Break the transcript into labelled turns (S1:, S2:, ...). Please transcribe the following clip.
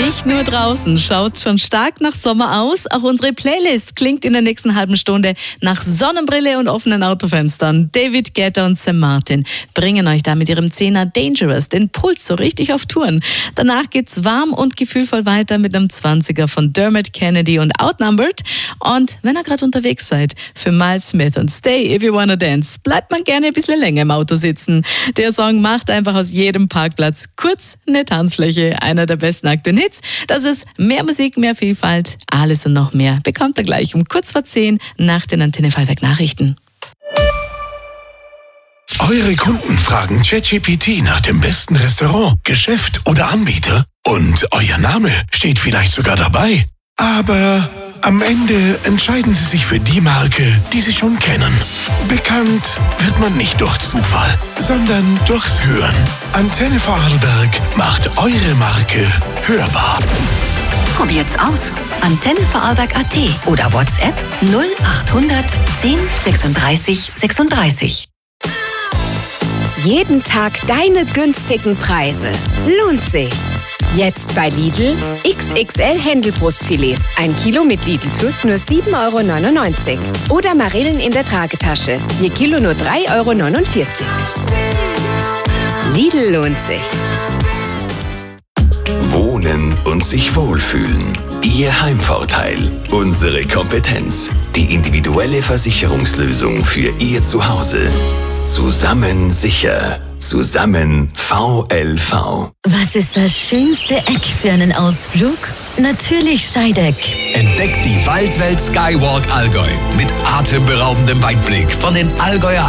S1: Nicht nur draußen schaut schon stark nach Sommer aus, auch unsere Playlist klingt in der nächsten halben Stunde nach Sonnenbrille und offenen Autofenstern. David Guetta und Sam Martin bringen euch da mit ihrem 10er Dangerous den Puls so richtig auf Touren. Danach geht's warm und gefühlvoll weiter mit einem 20er von Dermot Kennedy und Outnumbered. Und wenn ihr gerade unterwegs seid, für Miles Smith und Stay If You Wanna Dance, bleibt man gerne ein bisschen länger im Auto sitzen. Der Song macht einfach aus jedem Parkplatz kurz eine Tanzfläche. Einer der besten aktuellen Hits. Das ist mehr Musik, mehr Vielfalt, alles und noch mehr bekommt ihr gleich um kurz vor 10 nach den Antenne Fallwerk Nachrichten.
S2: Eure Kunden fragen ChatGPT nach dem besten Restaurant, Geschäft oder Anbieter und euer Name steht vielleicht sogar dabei. Aber am Ende entscheiden sie sich für die Marke, die sie schon kennen. Bekannt wird man nicht durch Zufall, sondern durchs Hören. Antenne Vorarlberg macht eure Marke hörbar.
S3: Probiert's aus. Antenne Vorarlberg.at oder WhatsApp 0800 10 36 36.
S4: Jeden Tag deine günstigen Preise. Lohnt sich. Jetzt bei Lidl XXL Händelbrustfilets. 1 Kilo mit Lidl Plus nur 7,99 €. Oder Marillen in der Tragetasche. 4 Kilo nur 3,49 €. Lidl lohnt sich.
S5: Wohnen und sich wohlfühlen. Ihr Heimvorteil. Unsere Kompetenz. Die individuelle Versicherungslösung für Ihr Zuhause. Zusammen sicher. Zusammen VLV.
S6: Was ist das schönste Eck für einen Ausflug? Natürlich Scheideck.
S7: Entdeckt die Waldwelt Skywalk Allgäu mit atemberaubendem Weitblick von den Allgäuer